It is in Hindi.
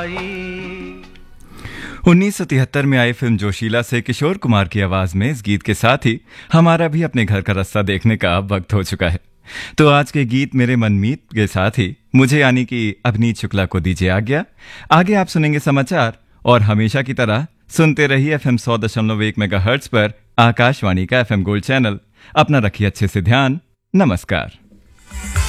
1973 में आई फिल्म जोशीला से किशोर कुमार की आवाज में इस गीत के साथ ही हमारा भी अपने घर का रास्ता देखने का अब वक्त हो चुका है। तो आज के गीत मेरे मनमीत के साथ ही मुझे यानी कि अभिनीत शुक्ला को दीजिए आज्ञा। आगे आप सुनेंगे समाचार और हमेशा की तरह सुनते रहिए FM 100.1 मेगाहर्ट्ज पर आकाशवाणी का FM गोल्ड चैनल। अपना रखिए अच्छे से ध्यान। नमस्कार।